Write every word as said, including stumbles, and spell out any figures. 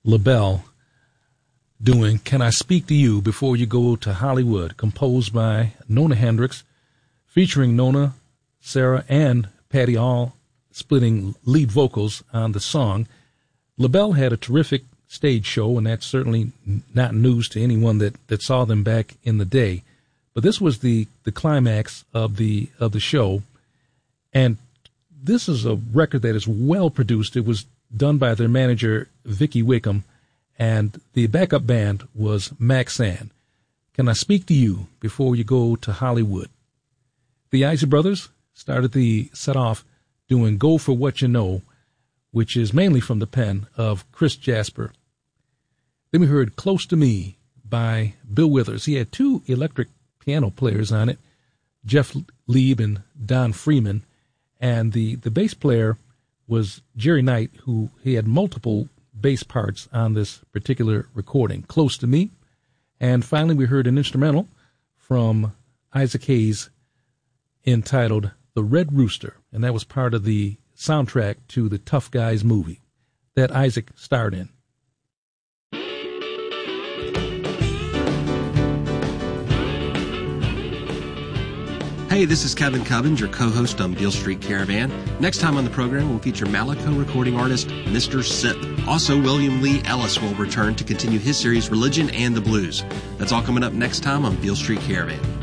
LaBelle doing Can I Speak to You Before You Go to Hollywood, composed by Nona Hendryx, featuring Nona, Sarah, and Patty all splitting lead vocals on the song. LaBelle had a terrific stage show, and that's certainly not news to anyone that, that saw them back in the day. But this was the, the climax of the of the show, and this is a record that is well produced. It was done by their manager, Vicky Wickham, and the backup band was Maxan. Can I Speak to You Before You Go to Hollywood? The Isley Brothers started the set off doing Go for What You Know, which is mainly from the pen of Chris Jasper. Then we heard Close to Me by Bill Withers. He had two electric piano players on it, Jeff Lieb and Don Freeman, and the, the bass player was Jerry Knight, who he had multiple bass parts on this particular recording, Close to Me. And finally, we heard an instrumental from Isaac Hayes entitled The Red Rooster, and that was part of the soundtrack to the Tough Guys movie that Isaac starred in. Hey, this is Kevin Cubbins, your co-host on Beale Street Caravan. Next time on the program, we'll feature Malaco recording artist Mister Sip. Also, William Lee Ellis will return to continue his series Religion and the Blues. That's all coming up next time on Beale Street Caravan.